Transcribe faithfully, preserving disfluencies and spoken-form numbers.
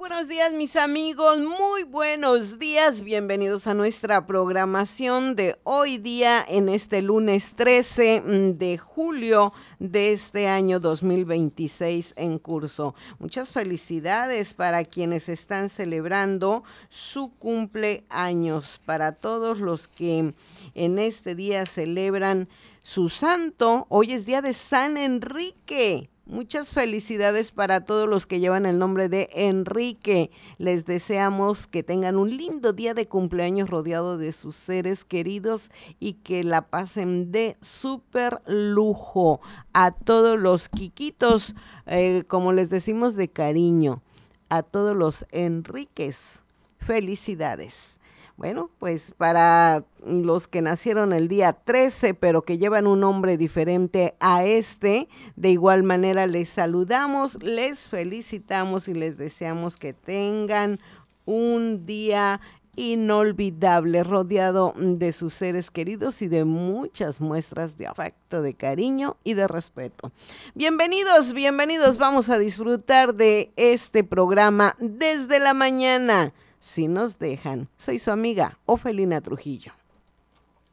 buenos días, mis amigos, muy buenos días, bienvenidos a nuestra programación de hoy día en este lunes trece de julio de este año dos mil veintiséis en curso. Muchas felicidades para quienes están celebrando su cumpleaños, para todos los que en este día celebran su santo. Hoy es día de San Enrique. Muchas felicidades para todos los que llevan el nombre de Enrique. Les deseamos que tengan un lindo día de cumpleaños rodeado de sus seres queridos y que la pasen de súper lujo. A todos los quiquitos, eh, como les decimos de cariño, a todos los Enriques, felicidades. Bueno, pues para los que nacieron el día trece, pero que llevan un nombre diferente a este, de igual manera les saludamos, les felicitamos y les deseamos que tengan un día inolvidable, rodeado de sus seres queridos y de muchas muestras de afecto, de cariño y de respeto. Bienvenidos, bienvenidos, vamos a disfrutar de este programa desde la mañana, si nos dejan. Soy su amiga Ofelina Trujillo.